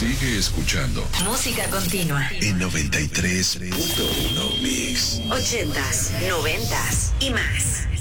Sigue escuchando. Música continua. En 93.1 Mix. 80s, 90s y más.